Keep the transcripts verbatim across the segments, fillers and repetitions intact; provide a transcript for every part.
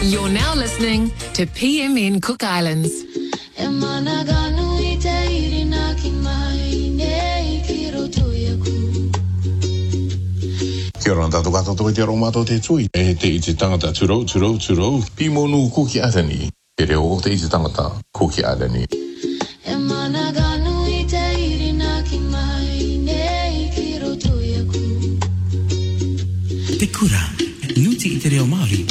You're now listening to P M N Cook Islands. Kia ora tātou katoa toi te aromato te tui. E te i te tangata turo, turo, turo. Pimonu Kuki Island. Te reo o te i te tangata Kuki Island. E mana ganu i te irina ki mai nei ki roto iaku. Te kura, nuti i te reo Māori.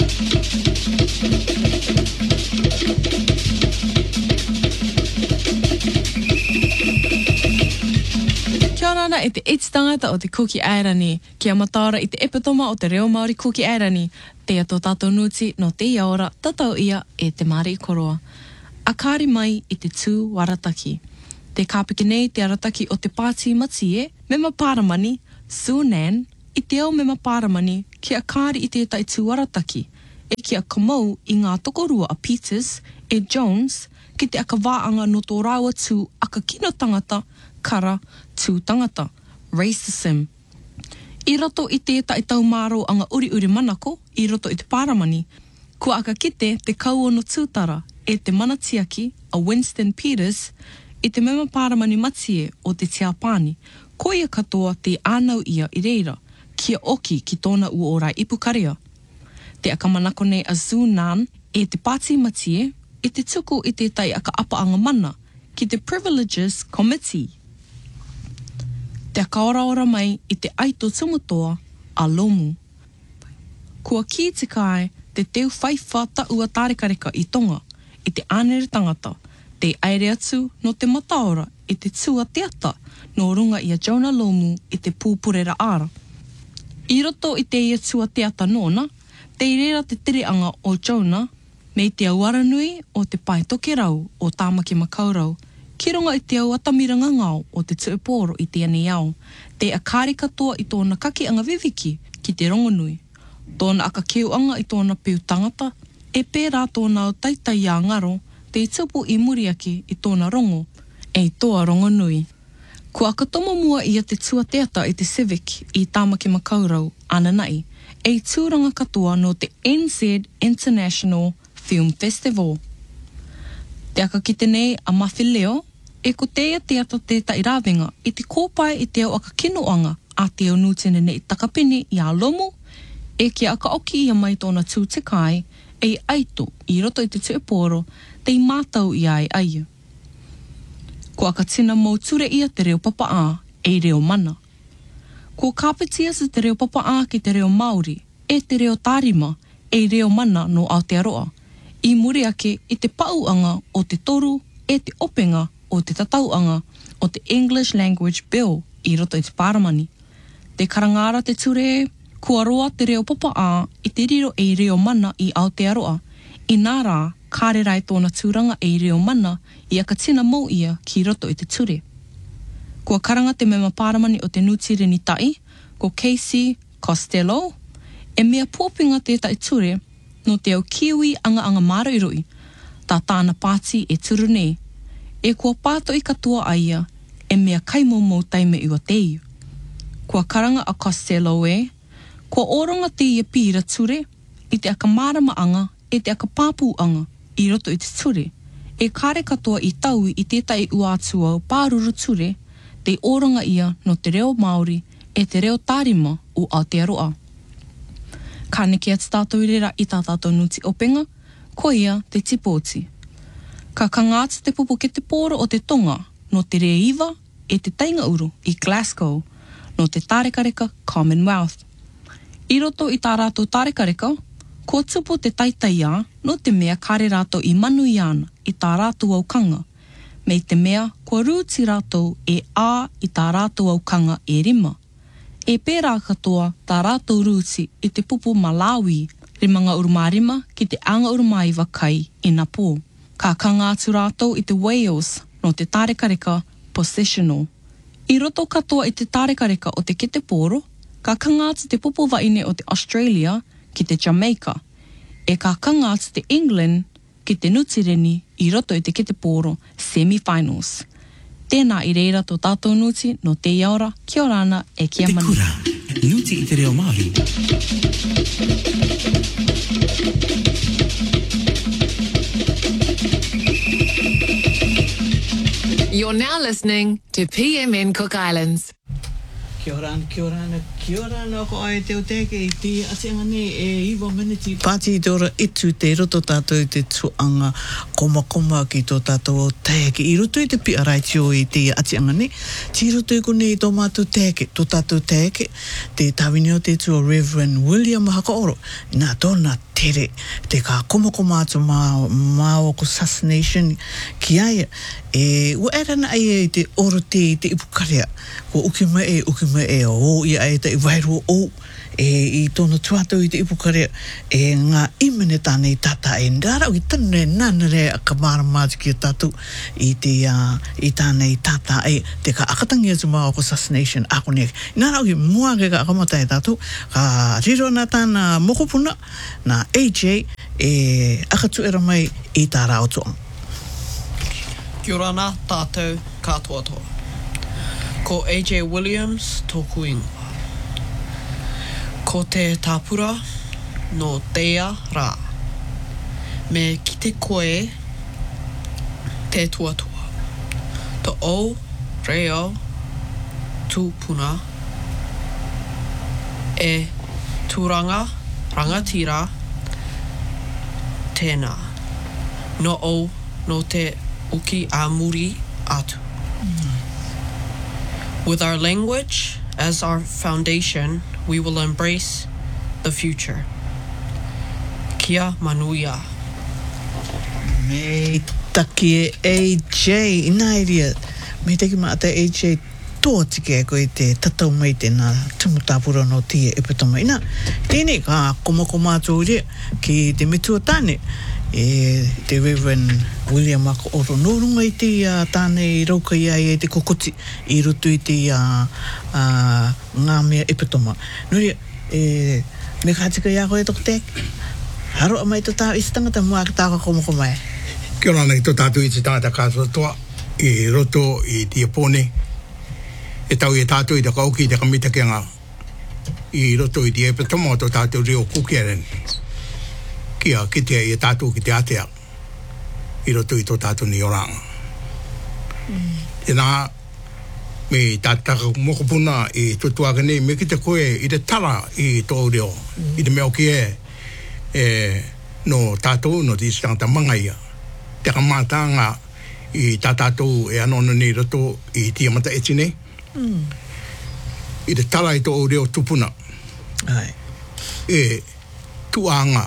Kia ora e te iti tangata o te Kuki Airani. Kia mataora i te epitoma o te reo Māori Kuki Airani. Te ato tātou nuti no te iaora tatau ia e te Māori koroa. A kāri mai i te tū warataki. Te kāpiki nei te arataki o te pāti matie, me mapāramani, Sunan, i te au me mapāramani, ki a kāri i te tai tū warataki, e ki a kamau i ngā tokorua a Peters, e Jones, ki te aka wāanga no tō rāua tū aka kino tangata, kara tū tangata, racism. I roto i te tai tau māro anga uri uri manako, i roto i te pāramani, kua aka kite te kauono tūtara, e te manatiaki, a Winston Peters, i te mema pāramani matie o te Tiapani, ko ia katoa te ānau ia i reira, kia oki ki tōna ua orai ipukaria. Te aka manako nei a Zunan, e te pāti matie, i te tuku i te tai aka apaanga mana, ki te Privileges Committee. Te aka ora ora mai i te aito tumutoa, a Lomu. Kua ki te kai, te teo whaiwha ta ua tārekareka i tonga, i te ānere tangata, te aere atu no te mataora, i te tua teata, no runga i a Jonah Lomu i te pūpurera ara. I roto i te ia tua teata nōna, te irera te tereanga o Jonah, me te auaranui o te pai toke rau o Tāmaki Makaurau, ki runga i te au atamiranga ngau o te tuiporo i te ane iau, te akari katoa i tōna kaki anga viviki ki te rongonui, tōna aka keuanga i tōna piu tangata, e pērā tōna o taitai a ngaro, te tupu i muriaki i tōna rongo, e i toa rongonui. Kua aka tomo mua i a te tua teata i te Civic i Tāmaki Makaurau, ananai, e i tūranga katoa no te N Z International Film Festival. Te aka ki te nei a Mawhileo, e ko teia teata te tairawenga i te kōpai i te au aka kinoanga a te au nūtene nei takapini i a Lomu, e ki aka oki i a mai tōna tū te kai, e aito i roto i te tuiporo, te i mātau i ai ai. Ko aka tina mō ture ia te reo papa a, e reo mana. Ko kāpetia sa te reo papa a ki te reo Māori, e te reo tārima, e reo mana no Aotearoa. I muri ake i te pauanga o te toru, e te openga o te tatauanga o te English Language Bill i roto i te pāramani. Te karangara te ture, kua roa te reo papa a i te riro e reo mana i Aotearoa. I nā rā, kārerai tōna tūranga e reo mana i aka tina mō ia ki roto i te ture. Kua karanga te mema pāramani o te Nutireni tai, ko Casey Costello, e mea pōpinga tētai ture no te au kiwi anga anga mārairoi, tā tāna pāti e turu nei. E kua pāto i katoa aia, e mea kaimomou taime i wa teiu. Kua karanga a Costello e, kua oronga te ia pīra ture, i te aka mārama anga, e te aka pāpū anga, i roto i te ture. E kāre katoa i tau i tētai ua atua o pāruru ture, te oronga ia no te reo Māori, e te reo tārima o Aotearoa. Ka neke atu tātou rera i tā tātou nuti openga, ko ia te tipoti. Ka kangāta te pupu ke te pōro o te tonga, no te rea iwa, e te tainga uru i Glasgow, no te tārekareka Commonwealth. I roto i tā rātou tārekareka, ko tupu te taitaia no te mea kare rātou i manu i ana i tā rātou au kanga, me te mea kua rūti rātou e ā i tā rātou au kanga e rima. E pērā katoa tā rātou rūti i te pupu Malawi, rimanga urumārima ki te anga urumaiwa kai i Napō. Ka kangātu rātou i te Wales no te tārekareka Possessional. I roto katoa i te tārekareka o te kete pōro, ka kangātu te pupu waine o te Australia ki te Jamaica, e ka kangātu te England ki te Nutireni i roto i te kete pōro semi-finals. Tēnā i reira tō tātou nuti no te iaora, kia orana e kia manu. Te kura, nuti i te reo Māori. You're now listening to P M N Cook Islands. Kia ora, kia ora, kia ora, no ko ai te o teke i te asenga ni e iwa miniti. Pāti te ora itu te roto tātou te tuanga koma koma ki tō tātou o teke. I roto i te pia raitio i te asenga ni. Ti roto i kone i tō mātou teke, tō tātou teke. Te tawini o te tua Reverend William Hakaoro. Nā tōna tere, te ka koma koma atu mā, mā o ko assassination ki aia. E ua erana ai e te oro te i te ipukarea. Ko uki me e, uki me e o i ai te i wairu o e i tōna tuatau i te ipukarea e ngā imene tāne i tata e ndara o i tane nanere a ka mara māti ki a tatu i te uh, i tāne i tata e te ka akatangi atu mā o ko assassination ako ne nara o i mua ke ka akamata e tatu ka riro na tāna mokopuna na A J e akatu era mai i tā rao toa. Kia ora nā tātou katoa toa. Ko A J Williams tōku ingoa. Ko te tāpura no teia rā. Me ki te koe te tuatua. To o reo tūpuna e tūranga rangatira tēnā. No o no te uki a muri atu. Mm. With our language as our foundation, we will embrace the future. Kia manuia. Me taki e A J, ina iria. Me taki maata A J tō tike ko i te tatau mai tēnā tumutapura no tia e petoma. Ina, tēnei ka koma koma atu rea ki te metua tāne. E te Reverend William Hakaoro no runga i te uh, tāne i rauka i ai e te kokoti i rutu i te uh, uh, ngā mea epitoma. Nuri, e, me kātika i a koe toko tek? Haro a mai tō tāu i tangata mua ka tāka koma koma e? Kia ora nei tō tātou i te tangata kātua toa i roto i te apone. E tau i tātou i te kauki i te kamita kia ngā i roto i te epitoma o tō tātou reo kukiaren. Kia kitea i tātou ki te atea i roto i tō tātou ni oranga. Mm. E nā, me tātaka mokopuna i tutuaga nei, me ki te koe i te tara i tō reo, mm. i te mea o ki e, e no tātou no te isitangata mangaia. Te kamatanga i tā tātou e anono nei roto i Tiamata Eti nei. Mm. I te tara i tō reo tupuna. Ai. E tuanga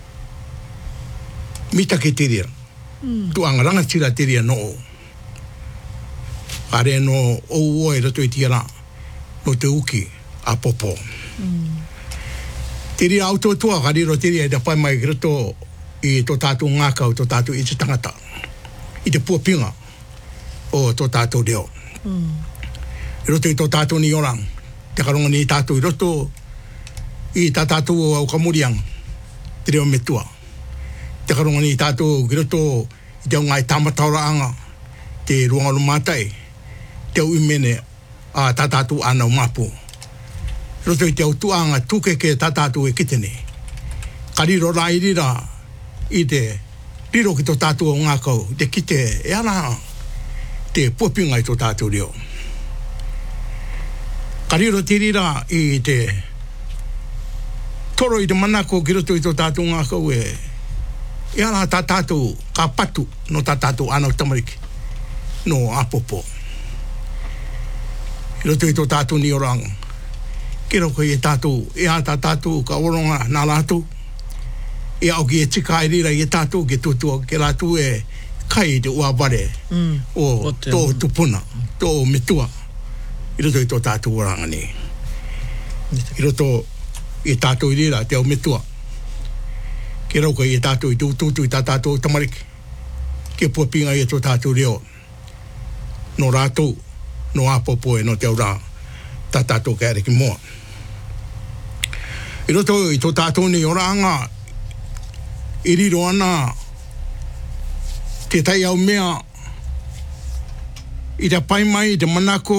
mita ke tiria. Mm. Tu angaranga tira tiria no o. Are no o oi rato i tira no te uki a popo. Mm. Tiria auto tua kariro tiria i te pai mai rato i tō tātou ngākau, tō tātou i te tangata. I te puapinga o tō tātou reo. Mm. I roto i tō tātou ni orang. Te karonga ni tātou i roto i tā tātou au kamuriang. Te reo metua. Te karonga ni tātou ki roto i te ngai tamatauraanga, te ruangaru mātai, te uimene a tā tātou anau mapu. Roto i te au tuanga tūkeke tā tātou e kitene. Ka riro rā i rira i te riro ki tō tātou o ngākau, te kite e ana te puapinga i tō tātou reo. Ka riro te rira i te toro i te manako ki roto i tō tātou ngākau e e ana tā tātou ka patu no tā tātou anau tamariki no apopo. I roto i tō tātou ni oranga. Ke roko i e tātou, e a tā tātou ka oronga nā lātou. E au ki e tika i rira i e tātou ke tutua, ke lātou e kai te uaware mm. o, o tō tupuna, tō metua. I roto i tō tātou oranga ni. I roto i tātou i rira te au metua. Ke rauka i e tātou i tūtūtu i tā tātou tamariki. Ke puapinga i e tō tātou reo. No rātou, no apopo e no te aura tā tātou ka areki moa. I roto i tō tātou ni oranga, i riro ana te tai au mea i te pai mai, te manako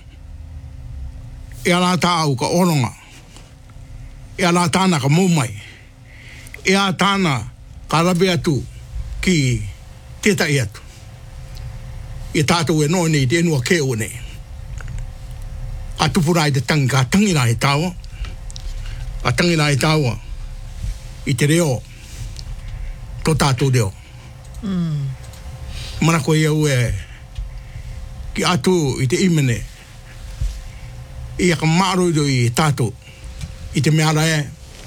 e ala tā au ka oronga. E ala tāna ka maumai. E a tāna ka rabe atu ki tētai atu. I tātou e no nei te enua ke o nei. A tupura i te tangi ka tangi nā he tāua. A tangi nā he tāua. I te reo. Tō tātou reo. Mm. Mana koe iau e ki atu i te imene. I aka maaroido i tātou. I te meara e.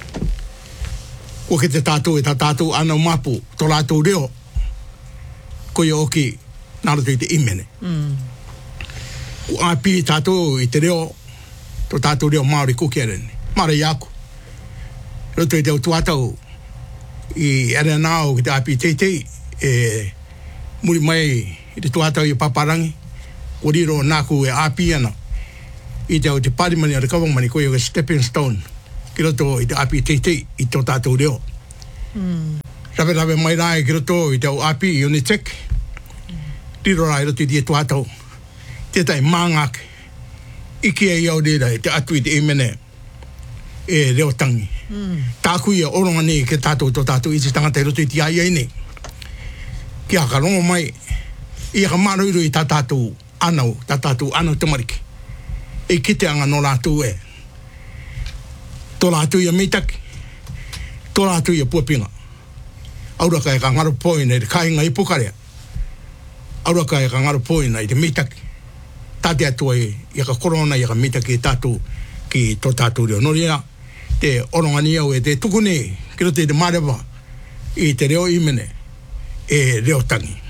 Ko ke te tātou e tā tātou anau mapu. Tō lātou reo. Ko ia oki nārato i te imene. Mm. Ko api tātou i te reo. Tō tātou reo Māori kuki areni. Mara i aku. Roto i te au tuatau. I ere nāo ki te api teitei. E muri mai i te tuatau i paparangi. Ko riro nāku e api ana. I te au te parimani a te kawangmani ko i o stepping stone. Ki roto i te api teitei i tō tātou reo. Mm. Rawe rawe mai rai ki roto i te au api i Unitek. Riro rai roto i te tuatau. Tētai māngake. Iki e iau rira i te atu i te imene. E reo tangi. Mm. Tāku ia oronga nei ke tātou tō tātou i te tangata i roto i te ai ai nei. Ki a ka rongo mai. I a ka maroiro i tā tātou anau. Tā tātou anau tamariki. E kite anga no lātou e. Tō lātou ia meitaki. Tō lātou ia puapinga. Auraka e ka ngaro poina i te kāinga i pokarea. Auraka e ka ngaro poina i te meitaki. Tāte atua i a ka korona i a ka meitaki i tātou ki tō tātou reo. Nō rea, te orongani au e te tukune, ki rote te marewa, i te reo imene, e reo tangi.